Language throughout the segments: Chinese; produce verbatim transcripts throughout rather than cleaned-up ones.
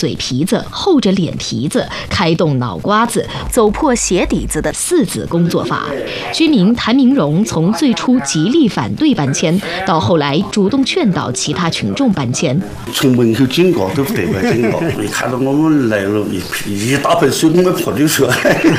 嘴皮子，厚着脸皮子，开动脑瓜子，走破鞋底子的四子工作法。居民谭明荣从最初极力反对搬迁，到后来主动劝导其他群众搬迁。 从门口经过都不对外经过，你看到我们来了，一一大盆水我们泼就出来。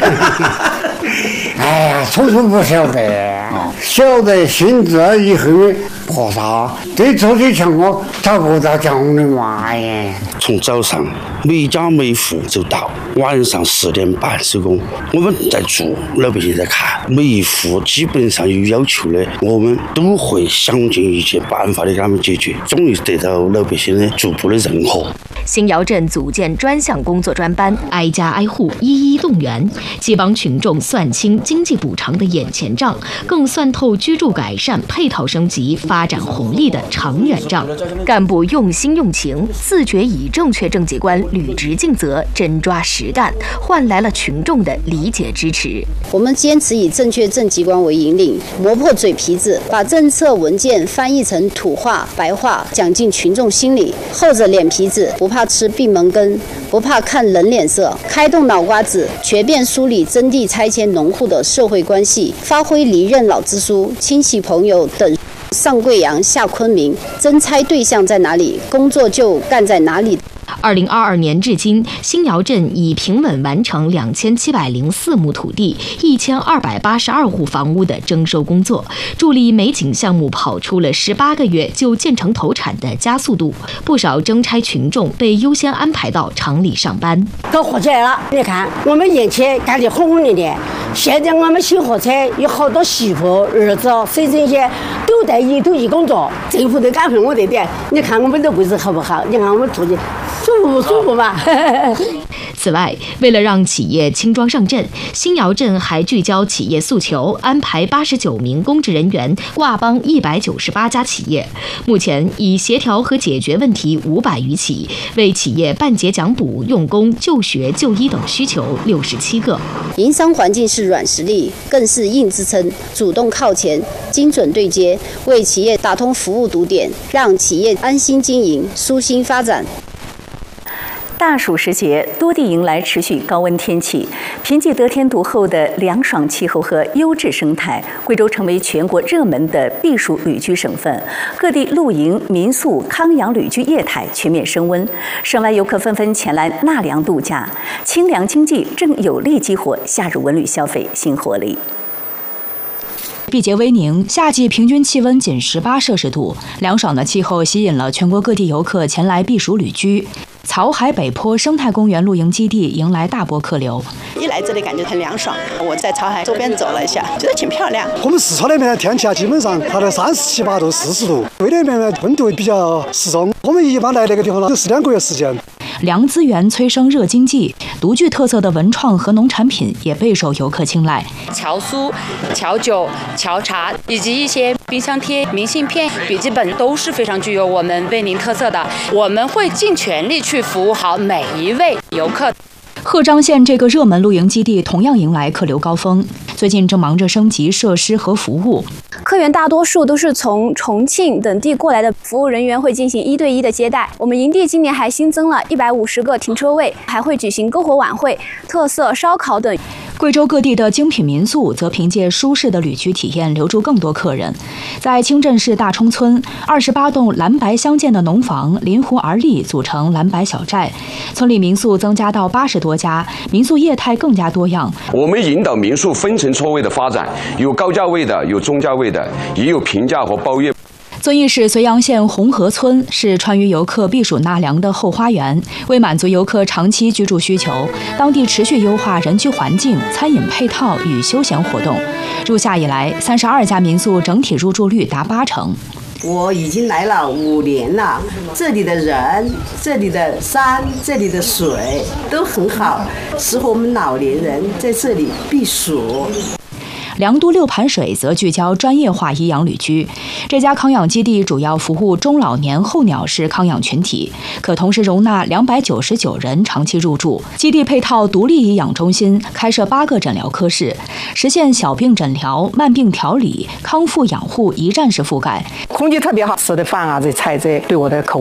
哎呀，初初不晓得，晓得现在以后菩萨对这些情况照顾到讲的嘛呀。 从早上每家每户就到，晚上十点半收工。我们在住，老百姓在看，每一户基本上有要求的，我们都会想尽一切办法的给他们解决，终于得到老百姓的逐步的认可。 新窑镇组建专项工作专班，挨家挨户一一动员，既帮群众算清经济补偿的眼前账，更算透居住改善、配套升级、发展红利的长远账。干部用心用情，自觉以正确政绩观履职尽责，真抓实干，换来了群众的理解支持。 我们坚持以正确政绩观为引领，磨破嘴皮子，把政策文件翻译成土话、白话，讲进群众心里，厚着脸皮子，不怕吃闭门羹，不怕看人脸色，开动脑瓜子，全面梳理征地拆迁农户的社会关系，发挥离任老支书、亲戚朋友等上贵阳下昆明，征拆对象在哪里，工作就干在哪里。 二零二二年至今，新窑镇已平稳完成两千七百零四亩土地、一千二百八十二户房屋的征收工作，助力美景项目跑出了十八个月就建成投产的加速度。不少征差群众被优先安排到厂里上班。 搞火起来了，你看我们以前干得轰轰烈烈，现在我们新火车有好多媳妇、儿子、婶婶些都在一土一工作，政府都感谢我这点。你看我们的位置好不好？你看我们住的舒服不舒服吧？ 此外，为了让企业轻装上阵，新窑镇还聚焦企业诉求，安排八十九名公职人员挂帮一百九十八家企业。目前已协调和解决问题五百余起，为企业办结奖补、用工、就学、就医等需求六十七个。 营商环境是软实力，更是硬支撑，主动靠前，精准对接，为企业打通服务堵点，让企业安心经营、舒心发展。 大暑时节，多地迎来持续高温天气。凭借得天独厚的凉爽气候和优质生态，贵州成为全国热门的避暑旅居省份。各地露营、民宿、康养旅居业态全面升温，省外游客纷纷前来纳凉度假。清凉经济正有力激活夏日文旅消费新活力。 毕节威宁，夏季平均气温仅十八摄氏度，凉爽的气候吸引了全国各地游客前来避暑旅居。草海北坡生态公园露营基地迎来大波客流， 一来这里感觉很凉爽。我在草海周边走了一下，觉得挺漂亮。 我们四川那边的天气啊，基本上它在三十七八度、四十度，对那边的温度比较适中。我们一般来那个地方呢，有四两个月时间。 凉资源催生热经济，独具特色的文创和农产品也备受游客青睐。 侨酥、侨酒、侨茶，以及一些冰箱贴、明信片、笔记本都是非常具有我们威宁特色的。我们会尽全力去服务好每一位游客。 鹤岗县这个热门露营基地同样迎来客流高峰，最近正忙着升级设施和服务。 客源大多数都是从重庆等地过来的，服务人员会进行一对一的接待。我们营地今年还新增了一百五十个停车位，还会举行篝火晚会、特色烧烤等。 贵州各地的精品民宿则凭借舒适的旅居体验留住更多客人。在清镇市大冲村，二十八栋蓝白相间的农房临湖而立，组成蓝白小寨。村里民宿增加到八十多家，民宿业态更加多样。 我们引导民宿分层错位的发展，有高价位的，有中价位的，也有平价和包月。 遵义市绥阳县红河村是川渝游客避暑纳凉的后花园，为满足游客长期居住需求，当地持续优化人居环境、餐饮配套与休闲活动。入夏以来，三十二家民宿整体入住率达八成。 我已经来了五年了，这里的人、这里的山、这里的水都很好，适合我们老年人在这里避暑。 良都六盘水则聚焦专业化医养旅居，这家康养基地主要服务中老年候鸟式康养群体，可同时容纳两百九十九人长期入住。基地配套独立医养中心，开设八个诊疗科室，实现小病诊疗、慢病调理、康复养护一站式覆盖。 空气特别好，吃的饭啊，这菜这对我的口味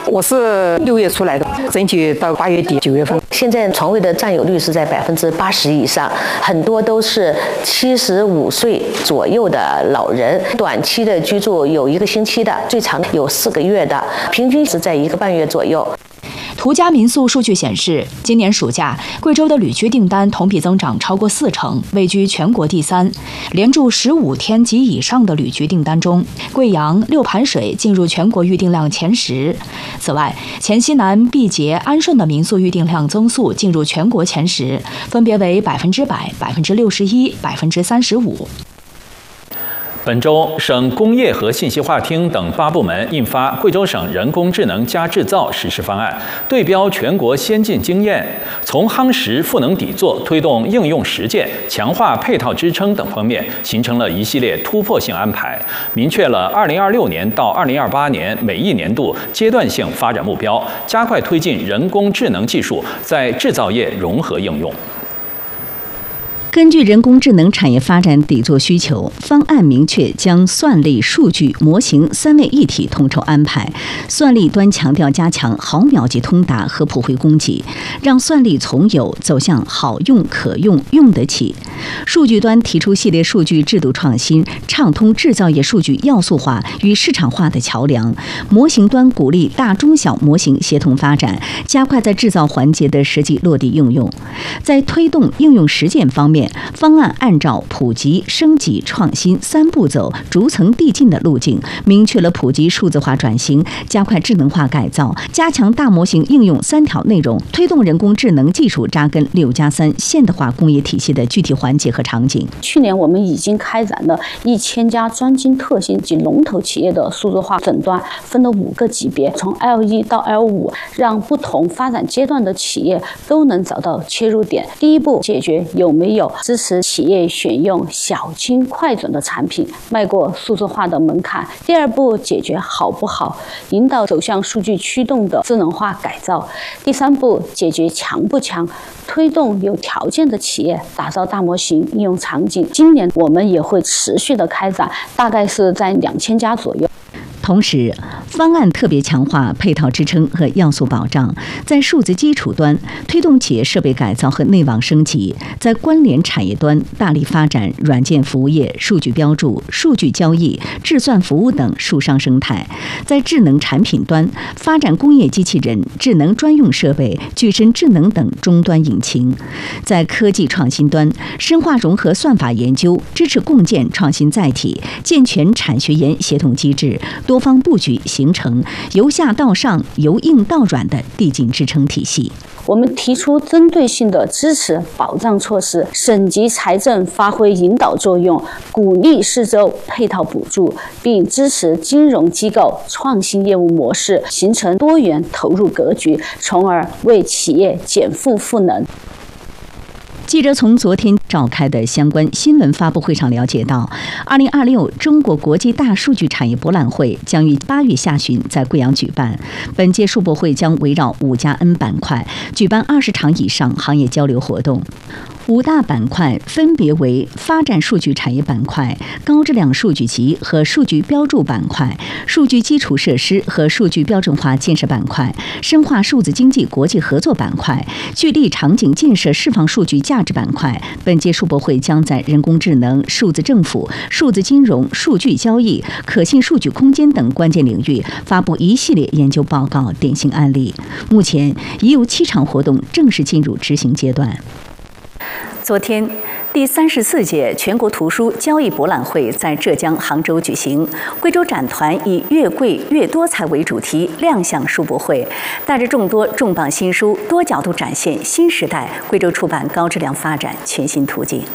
我是六月出来的，争取到八月底九月份。 现在床位的占有率是在百分之八十以上，很多都是七十五岁左右的老人，短期的居住有一个星期的，最长有四个月的，平均是在一个半月左右。 途家民宿数据显示，今年暑假贵州的旅居订单同比增长超过四成，位居全国第三。连住十五天及以上的旅居订单中，贵阳、六盘水进入全国预订量前十。此外，黔西南、毕节、安顺的民宿预订量增速进入全国前十，分别为百分之百、百分之六十一、百分之三十五。 本周，省工业和信息化厅等八部门印发《贵州省人工智能加制造实施方案》，对标全国先进经验，从夯实赋能底座、推动应用实践、强化配套支撑等方面，形成了一系列突破性安排，明确了二零二六年到二零二八年每一年度阶段性发展目标，加快推进人工智能技术在制造业融合应用。 根据人工智能产业发展底座需求，方案明确将算力、数据、模型三位一体统筹安排。算力端强调加强毫秒级通达和普惠供给，让算力从有走向好用、可用、用得起。数据端提出系列数据制度创新，畅通制造业数据要素化与市场化的桥梁。模型端鼓励大中小模型协同发展，加快在制造环节的实际落地应用。在推动应用实践方面，方案按照普及、升级、创新三步走逐层递进的路径，明确了普及数字化转型、加快智能化改造、加强大模型应用三条内容，推动人工智能技术扎根六加三现代化工业体系的具体环节和场景。 去年我们已经开展了一千家专精特新及龙头企业的数字化诊断，分了五个级别，从 L 一 到 L 五，让不同发展阶段的企业都能找到切入点。第一步，解决有没有支持企业选用小精快准的产品，迈过数字化的门槛。第二步，解决好不好，引导走向数据驱动的智能化改造。第三步，解决强不强，推动有条件的企业打造大模型应用场景。今年我们也会持续的开展，大概是在两千家左右。 同时，方案特别强化配套支撑和要素保障，在数字基础端推动企业设备改造和内网升级；在关联产业端大力发展软件服务业、数据标注、数据交易、智算服务等数商生态；在智能产品端发展工业机器人、智能专用设备、具身智能等终端引擎；在科技创新端深化融合算法研究，支持共建创新载体，健全产学研协同机制，多方布局，形成由下到上、由硬到软的递进支撑体系。 我们提出针对性的支持保障措施，省级财政发挥引导作用，鼓励四周配套补助，并支持金融机构创新业务模式，形成多元投入格局，从而为企业减负赋能。 记者从昨天召开的相关新闻发布会上了解到，二零二六中国国际大数据产业博览会将于八月下旬在贵阳举办。本届数博会将围绕五加 N 板块，举办二十场以上行业交流活动。五大板块分别为发展数据产业板块、高质量数据集和数据标注板块、数据基础设施和数据标准化建设板块、深化数字经济国际合作板块、聚力场景建设释放数据价值板块。本届数博会将在人工智能、数字政府、数字金融、数据交易、可信数据空间等关键领域发布一系列研究报告、典型案例。目前已有七场活动正式进入执行阶段。 昨天，第三十四届全国图书交易博览会在浙江杭州举行。贵州展团以“越贵越多彩”为主题亮相书博会，带着众多重磅新书，多角度展现新时代贵州出版高质量发展全新途径。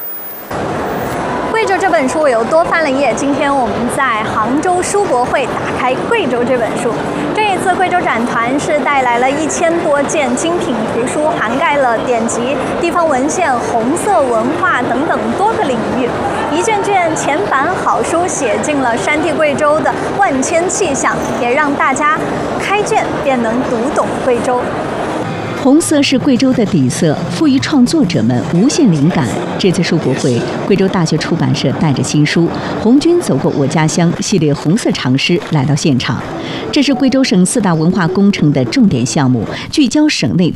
贵州这本书我又多翻了一页。今天我们在杭州书博会打开《贵州》这本书。这一次贵州展团是带来了一千多件精品图书，涵盖了典籍、地方文献、红色文化等等多个领域。一卷卷前版好书写进了山地贵州的万千气象，也让大家开卷便能读懂贵州。 红色是贵州的底色，赋予创作者们无限灵感。这次书博会，贵州大学出版社带着新书《红军走过我家乡》系列红色长诗来到现场。这是贵州省四大文化工程的重点项目，聚焦省内